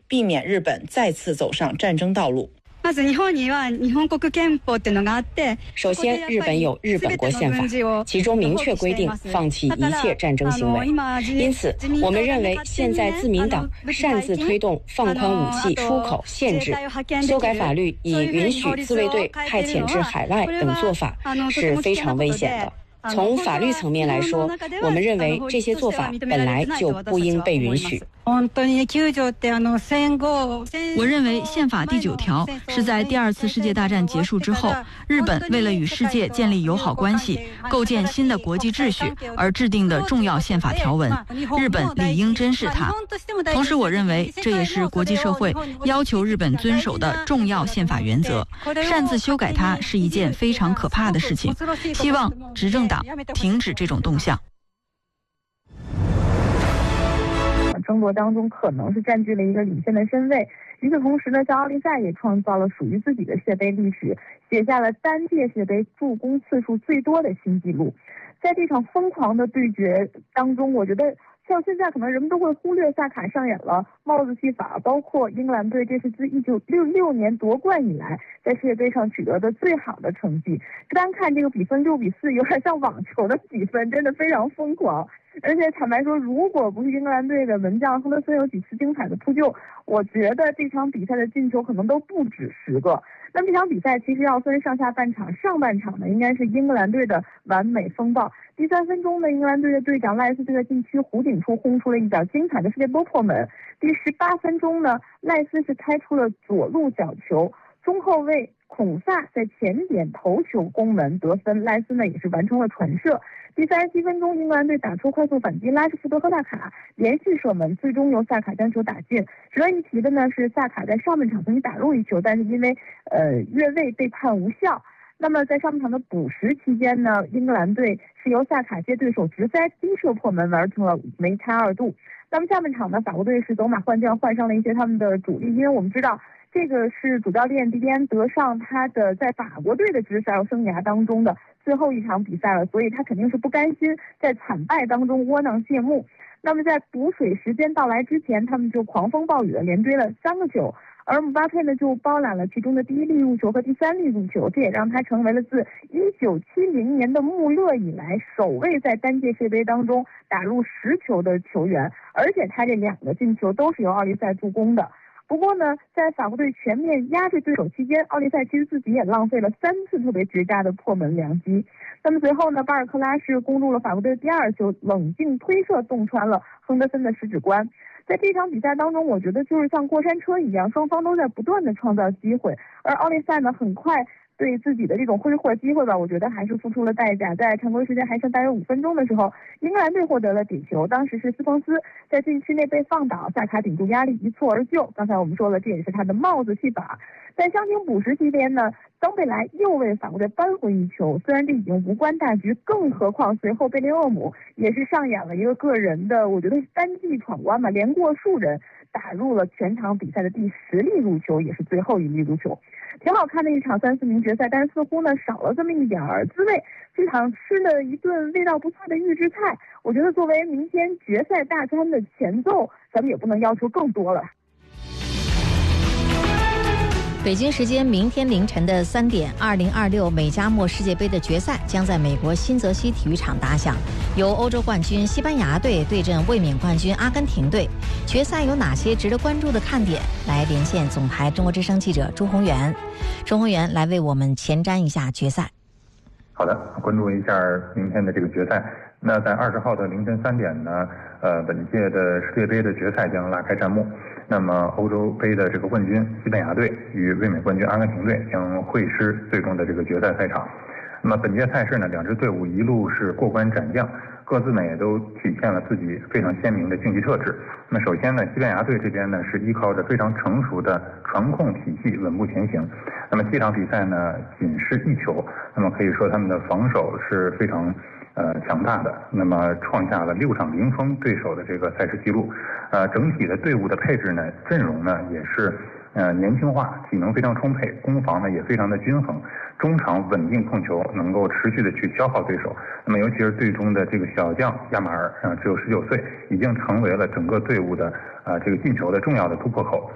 避免日本再次走上战争道路。首先，日本有日本国宪法，其中明确规定放弃一切战争行为。因此，我们认为现在自民党擅自推动放宽武器出口限制、修改法律以允许自卫队派遣至海外等做法是非常危险的。从法律层面来说，我们认为这些做法本来就不应被允许。 我认为宪法第9条是在第2次世界大战结束之后，日本为了与世界建立友好关系、构建新的国际秩序而制定的重要宪法条文，日本理应珍视它。同时，我认为这也是国际社会要求日本遵守的重要宪法原则。擅自修改它是一件非常可怕的事情，希望执政党停止这种动向。 争夺当中可能是占据了一个领先的身位。与此同时呢，像奥利赛也创造了属于自己的世界杯历史，写下了单届世界杯助攻次数最多的新纪录。在这场疯狂的对决当中，我觉得像现在可能人们都会忽略萨卡上演了帽子戏法，包括英格兰队这是自1966年夺冠以来在世界杯上取得的最好的成绩。单看这个比分6-4，有点像网球的比分，真的非常疯狂。而且坦白说，如果不是英格兰队的门将亨德森有几次精彩的扑救，我觉得这场比赛的进球可能都不止10个。那么这场比赛其实要分上下半场，上半场呢应该是英格兰队的完美风暴。第3分钟呢，英格兰队的队长赖斯队在禁区弧顶处轰出了一脚精彩的世界波破门。第18分钟呢，赖斯是开出了左路角球，中后卫孔萨在前点头球攻门得分，赖斯呢也是完成了传射。第37分钟，英格兰队打出快速反击，拉什福德和萨卡连续射门，最终由萨卡将球打进。值得一提的呢是萨卡在上半场曾经打入一球，但是因为越位被判无效。那么在上半场的补时期间呢，英格兰队是由萨卡接对手直塞低射破门，完成了梅开2度。那么下半场呢，法国队是走马换将，换上了一些他们的主力，因为我们知道这个是主教练迪迪安德尚他的在法国队的执教生涯当中的最后一场比赛了，所以他肯定是不甘心在惨败当中窝囊谢幕。那么在补水时间到来之前，他们就狂风暴雨的连追了3个球，而姆巴佩呢就包揽了其中的第1粒入球和第3粒入球，这也让他成为了自1970年的穆勒以来首位在单届世界杯当中打入10球的球员，而且他这2个进球都是由奥利赛助攻的。不过呢，在法国队全面压制对手期间，奥利赛其实自己也浪费了3次特别绝佳的破门良机。那么随后呢，巴尔克拉是攻入了法国队的第2球，冷静推射洞穿了亨德森的食指关。在这场比赛当中，我觉得就是像过山车一样，双方都在不断的创造机会，而奥利赛呢，很快对自己的这种挥霍机会吧，我觉得还是付出了代价。在常规时间还剩大约5分钟的时候，英格兰队获得了点球，当时是斯彭斯在禁区内被放倒，萨卡顶住压力一蹴而就。刚才我们说了，这也是他的帽子戏法。在伤停补时期间呢，登贝莱又为法国队扳回一球，虽然这已经无关大局，更何况随后贝林厄姆也是上演了一个个人的，我觉得是单骑闯关嘛，连过数人，打入了全场比赛的第10粒入球，也是最后1粒入球。挺好看的一场3-4名决赛，但是似乎呢少了这么一点滋味。这场吃了一顿味道不错的预制菜，我觉得作为明天决赛大餐的前奏，咱们也不能要求更多了。 北京时间明天凌晨的3点，2026美加墨世界杯的决赛将在美国新泽西体育场打响，由欧洲冠军西班牙队对阵卫冕冠军阿根廷队。决赛有哪些值得关注的看点？来连线总台中国之声记者朱宏元。朱宏元来为我们前瞻一下决赛。 好的，关注一下明天的这个决赛。那在20号的凌晨3点呢，本届的世界杯的决赛将拉开战幕。那么欧洲杯的这个冠军西班牙队与卫冕冠军阿根廷队将会师最终的这个决赛赛场。那么本届赛事呢，两支队伍一路是过关斩将，各自呢也都体现了自己非常鲜明的竞技特质。那么首先呢，西班牙队这边呢是依靠着非常成熟的传控体系稳步前行。那么这场比赛呢仅是1球，那么可以说他们的防守是非常强大的，那么创下了6场零封对手的这个赛事记录。整体的队伍的配置呢，阵容呢也是年轻化，体能非常充沛，攻防呢也非常的均衡，中场稳定控球，能够持续的去消耗对手。那么尤其是队中的这个小将亚马尔只有19岁，已经成为了整个队伍的这个进球的重要的突破口。